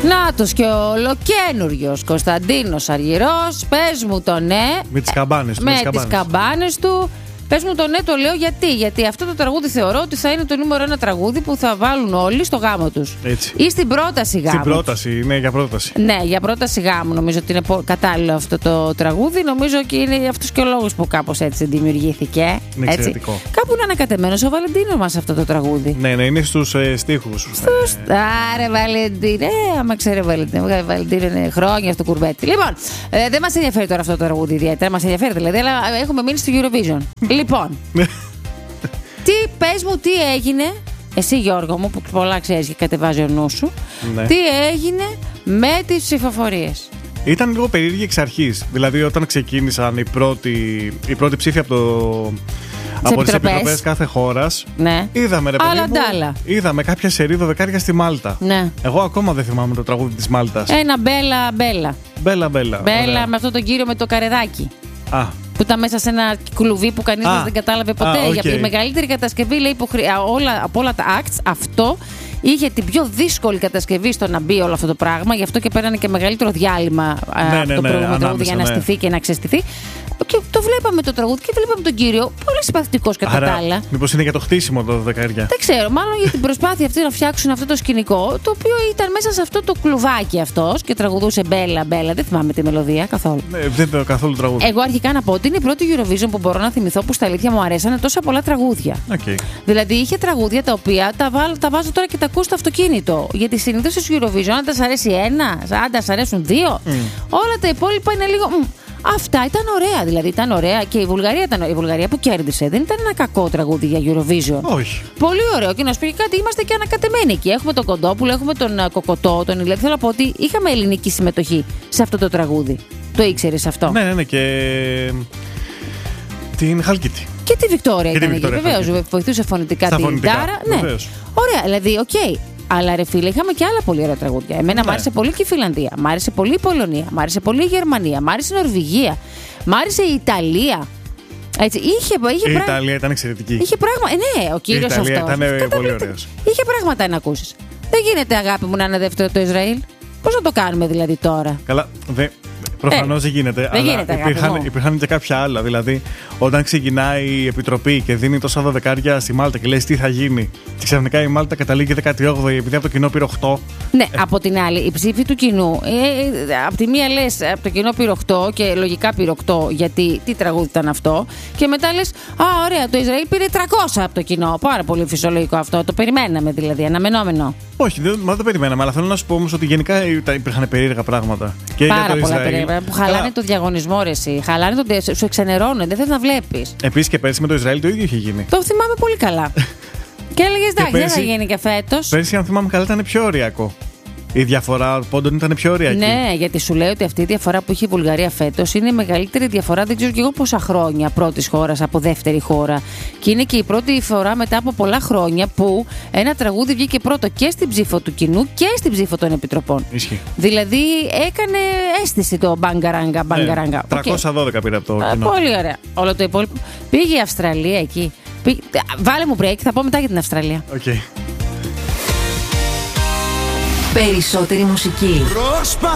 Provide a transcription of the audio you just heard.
Νάτος και ο ολοκένουργιος Κωνσταντίνος Αργυρός. Πες μου το ναι. Με τις καμπάνες του. Με τις καμπάνες του. Πες μου το ναι, το λέω γιατί αυτό το τραγούδι θεωρώ ότι θα είναι το νούμερο 1 τραγούδι που θα βάλουν όλοι στο γάμο τους. Έτσι. Ή στην πρόταση γάμου. Στην πρόταση, ναι, για πρόταση. Ναι, για πρόταση γάμου νομίζω ότι είναι κατάλληλο αυτό το τραγούδι. Νομίζω και είναι αυτός και ο λόγος που κάπως έτσι δημιουργήθηκε. Είναι εξαιρετικό. Κάπου είναι ανακατεμένος ο Βαλεντίνο μας αυτό το τραγούδι. Ναι, είναι στους στίχους. Άρε Βαλεντίνο, άμα ξέρει Βαλεντίνο είναι χρόνια αυτό το κουρβέτι. Λοιπόν, δεν μας ενδιαφέρει τώρα αυτό το τραγούδι ιδιαίτερα. Μας ενδιαφέρει δηλαδή, αλλά έχουμε μείνει στο Eurovision. Λοιπόν, πες μου τι έγινε, εσύ Γιώργο μου που πολλά ξέρεις και κατεβάζει ο νους σου, ναι. Τι έγινε με τις ψηφοφορίες? Ήταν λίγο περίεργη εξ αρχής. Δηλαδή όταν ξεκίνησαν οι πρώτοι ψήφοι από τις επιτροπές κάθε χώρας, ναι. Είδαμε ρε παιδί μου, είδαμε κάποια σερί 12 στη Μάλτα. Ναι. Εγώ ακόμα δεν θυμάμαι το τραγούδι της Μάλτας. Ένα μπέλα. Μπέλα με αυτόν τον κύριο με το καρεδάκι. Που ήταν μέσα σε ένα κλουβί που κανείς δεν κατάλαβε ποτέ. Γιατί η μεγαλύτερη κατασκευή, λέει, από όλα τα acts, αυτό είχε την πιο δύσκολη κατασκευή στο να μπει όλο αυτό το πράγμα. Γι' αυτό και πέρανε και μεγαλύτερο διάλειμμα από το προηγούμενο τραγούδι για να στηθεί και να ξεστηθεί. Και το βλέπαμε το τραγούδι και βλέπαμε τον κύριο. Πολύ συμπαθητικός κατά τα άλλα. Μήπως είναι για το χτίσιμο το δεκαετία? Δεν ξέρω. Μάλλον για την προσπάθεια αυτή να φτιάξουν αυτό το σκηνικό, το οποίο ήταν μέσα σε αυτό το κλουβάκι αυτός και τραγουδούσε μπέλα. Δεν θυμάμαι τη μελωδία καθόλου. Δεν ήταν καθόλου τραγούδι. Εγώ αρχικά να πω ότι είναι η πρώτη Eurovision που μπορώ να θυμηθώ που στα αλήθεια μου αρέσανε τόσα πολλά τραγούδια. Okay. Δηλαδή είχε τραγούδια τα οποία τα βάζω τώρα και τα ακούω στο αυτοκίνητο. Γιατί συνήθως στο Eurovision, αν τα σ' αρέσει ένα, αν τα αρέσουν δύο, όλα τα υπόλοιπα είναι λίγο. Αυτά ήταν ωραία, δηλαδή ήταν ωραία και η Βουλγαρία που κέρδισε δεν ήταν ένα κακό τραγούδι για Eurovision. Όχι. Πολύ ωραίο και να σου πει κάτι, είμαστε και ανακατεμένοι εκεί. Έχουμε τον Κοντόπουλο, έχουμε τον Κοκοτό, τον Ηλέτη. Θέλω να πω ότι είχαμε ελληνική συμμετοχή σε αυτό το τραγούδι. Το ήξερες αυτό? Ναι, και την Χαλκίτη. Και τη Βικτόρια ήταν εκεί, βεβαίως. Βοηθούσε φωνητικά την Ντάρα. Ναι. Ωραία, δηλαδή, οκ. Αλλά ρε φίλε, είχαμε και άλλα πολύ ωραία τραγούδια. Εμένα μ' άρεσε πολύ και η Φιλανδία, μ' άρεσε πολύ η Πολωνία, μ' άρεσε πολύ η Γερμανία, μ' άρεσε η Νορβηγία, μ' άρεσε η Ιταλία. Έτσι, η Ιταλία ήταν εξαιρετική. Είχε πράγματα. Ναι, ο κύριος αυτός. Ήταν πολύ ωραίος. Είχε πράγματα να ακούσεις. Δεν γίνεται, αγάπη μου, να είναι δεύτερο το Ισραήλ. Πώς να το κάνουμε δηλαδή τώρα? Καλά, προφανώς δεν γίνεται. Αλλά υπήρχαν και κάποια άλλα. Δηλαδή, όταν ξεκινάει η επιτροπή και δίνει τόσα δωδεκάρια στη Μάλτα και λέει τι θα γίνει, και ξαφνικά η Μάλτα καταλήγει 18η επειδή από το κοινό πήρε 8. Ναι, από την άλλη, η ψήφη του κοινού. Από τη μία λες από το κοινό πήρε 8 και λογικά πήρε 8 γιατί τι τραγούδι ήταν αυτό. Και μετά λες, ωραία, το Ισραήλ πήρε 300 από το κοινό. Πάρα πολύ φυσιολογικό αυτό. Το περιμέναμε δηλαδή, αναμενόμενο. Όχι, δεν το περιμέναμε, αλλά θέλω να σου πω όμως ότι γενικά υπήρχαν περίεργα πράγματα. Και πάρα πολλά περίεργα που χαλάνε το διαγωνισμό, ρε εσύ. Χαλάνε σου εξενερώνουν, δεν θες να βλέπεις. Επίσης και πέρσι με το Ισραήλ το ίδιο είχε γίνει. Το θυμάμαι πολύ καλά. Και έλεγες εντάξει, δεν θα γίνει και φέτος. Πέρσι, αν θυμάμαι καλά, ήταν πιο ωριακό. Η διαφορά πόντων ήταν πιο ωριακή. Ναι, γιατί σου λέει ότι αυτή η διαφορά που έχει η Βουλγαρία φέτος είναι η μεγαλύτερη διαφορά, δεν ξέρω και εγώ πόσα χρόνια, πρώτης χώρας από δεύτερη χώρα. Και είναι και η πρώτη φορά μετά από πολλά χρόνια που ένα τραγούδι βγήκε πρώτο και στην ψήφο του κοινού και στην ψήφο των επιτροπών. Ισχύει. Δηλαδή έκανε αίσθηση το μπαγκαράγκα. 312 πήρε από το κοινό. Πολύ ωραία. Όλο το υπόλοιπο. Πήγε η Αυστραλία εκεί. Βάλε μου break, θα πω μετά για την Αυστραλία. Okay. Περισσότερη μουσική.